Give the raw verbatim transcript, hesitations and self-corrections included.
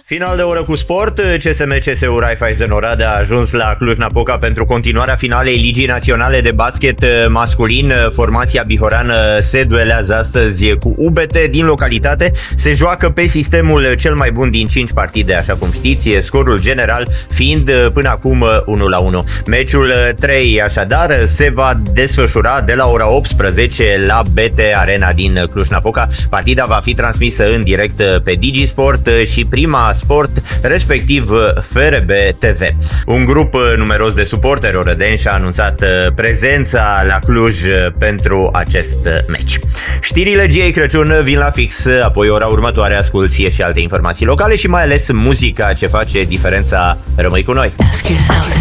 Final de oră cu sport, C S M C S U Raiffeisen Oradea a ajuns la Cluj-Napoca pentru continuarea finalei Ligii Naționale de Basket masculin. Formația bihoreană se duelează astăzi cu U B T din localitate. Se joacă pe sistemul cel mai bun din cinci partide, așa cum știți, scorul general fiind până acum unu la unu. Meciul trei, așadar, se va desfășura de la ora optsprezece la B T Arena din Cluj-Napoca. Partida va fi transmisă în direct pe Digisport și Prima Sport, respectiv F R B T V. Un grup numeros de suporteri orădeni și-a anunțat prezența la Cluj pentru acest meci. Știrile G A Crăciun vin la fix, apoi ora următoare asculți și alte informații locale și mai ales muzica ce face diferența. Rămâi cu noi!